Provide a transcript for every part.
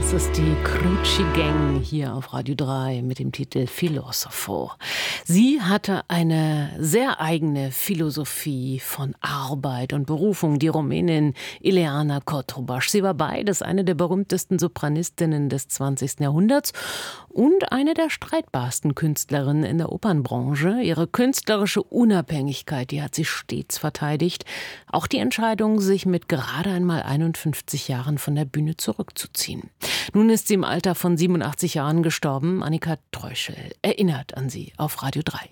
Das ist die Cruci Gang hier auf Radio 3 mit dem Titel Filosofo. Sie hatte eine sehr eigene Philosophie von Arbeit und Berufung, die Rumänin Ileana Cotrubas. Sie war beides eine der berühmtesten Sopranistinnen des 20. Jahrhunderts und eine der streitbarsten Künstlerinnen in der Opernbranche. Ihre künstlerische Unabhängigkeit, die hat sie stets verteidigt. Auch die Entscheidung, sich mit gerade einmal 51 Jahren von der Bühne zurückzuziehen. Nun ist sie im Alter von 87 Jahren gestorben. Annika Treuschel erinnert an sie auf Radio 3.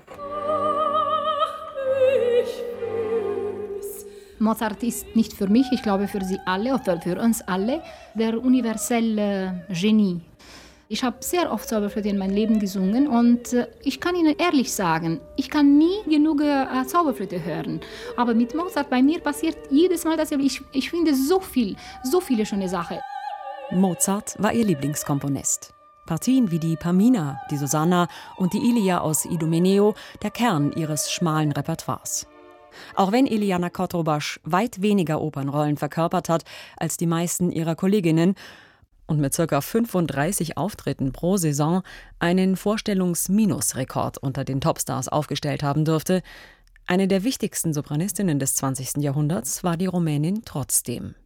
Mozart ist nicht für mich, ich glaube für Sie alle, oder für uns alle, der universelle Genie. Ich habe sehr oft Zauberflöte in meinem Leben gesungen und ich kann Ihnen ehrlich sagen, ich kann nie genug Zauberflöte hören. Aber mit Mozart bei mir passiert jedes Mal dasselbe. Ich finde so viele schöne Sachen. Mozart war ihr Lieblingskomponist. Partien wie die Pamina, die Susanna und die Ilia aus Idomeneo, der Kern ihres schmalen Repertoires. Auch wenn Ileana Cotrubas weit weniger Opernrollen verkörpert hat als die meisten ihrer Kolleginnen und mit ca. 35 Auftritten pro Saison einen Vorstellungs-Minus-Rekord unter den Topstars aufgestellt haben dürfte, eine der wichtigsten Sopranistinnen des 20. Jahrhunderts war die Rumänin trotzdem.